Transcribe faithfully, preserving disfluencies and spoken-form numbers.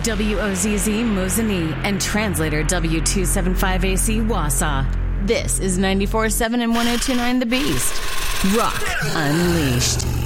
W O Z Z Mosinee, and translator W two seventy-five A C Wausau. This is ninety-four point seven and ten twenty-nine The Beast. Rock Unleashed.